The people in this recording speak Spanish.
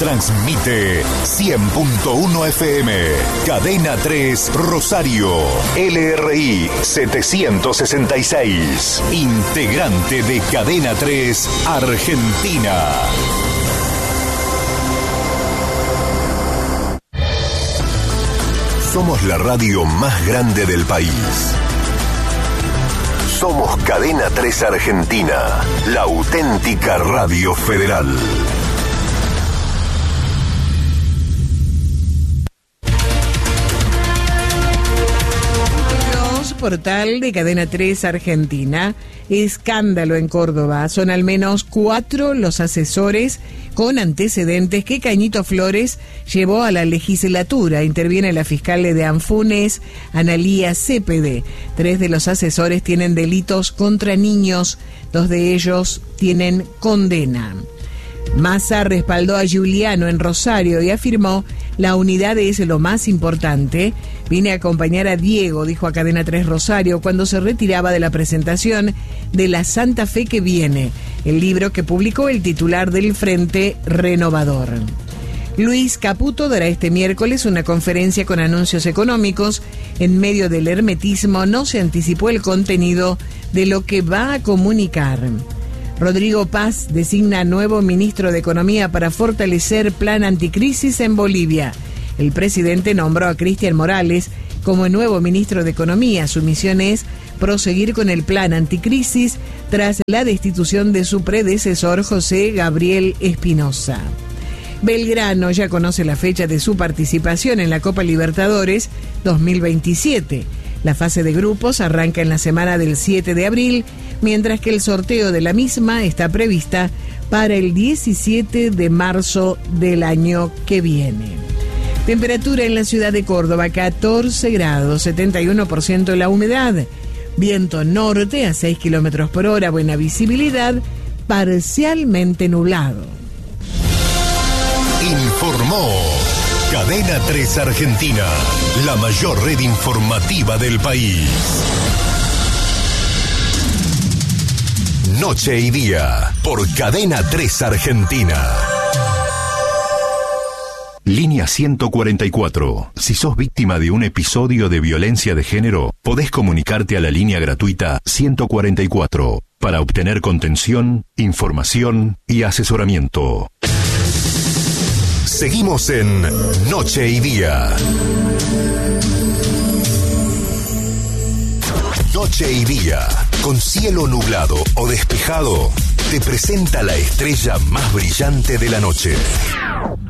Transmite 100.1 FM. Cadena 3 Rosario. LRI 766. Integrante de Cadena 3 Argentina. Somos la radio más grande del país. Somos Cadena 3 Argentina, la auténtica radio federal. Portal de Cadena 3 Argentina. Escándalo en Córdoba. Son al menos 4 los asesores con antecedentes que Cañito Flores llevó a la legislatura. Interviene la fiscal de Anfunes, Analía Cepede. 3 de los asesores tienen delitos contra niños. 2 de ellos tienen condena. Massa respaldó a Giuliano en Rosario y afirmó: la unidad es lo más importante. Vine a acompañar a Diego, dijo a Cadena 3 Rosario cuando se retiraba de la presentación de La Santa Fe que Viene, el libro que publicó el titular del Frente Renovador. Luis Caputo dará este miércoles una conferencia con anuncios económicos. En medio del hermetismo no se anticipó el contenido de lo que va a comunicar. Rodrigo Paz designa nuevo ministro de Economía para fortalecer plan anticrisis en Bolivia. El presidente nombró a Cristian Morales como nuevo ministro de Economía. Su misión es proseguir con el plan anticrisis tras la destitución de su predecesor José Gabriel Espinosa. Belgrano ya conoce la fecha de su participación en la Copa Libertadores 2027. La fase de grupos arranca en la semana del 7 de abril, mientras que el sorteo de la misma está prevista para el 17 de marzo del año que viene. Temperatura en la ciudad de Córdoba, 14 grados, 71% la humedad. Viento norte a 6 kilómetros por hora, buena visibilidad, parcialmente nublado. Informó Cadena 3 Argentina, la mayor red informativa del país. Noche y día, por Cadena 3 Argentina. Línea 144. Si sos víctima de un episodio de violencia de género, podés comunicarte a la línea gratuita 144 para obtener contención, información y asesoramiento. Seguimos en Noche y Día. Noche y Día, con cielo nublado o despejado, te presenta la estrella más brillante de la noche.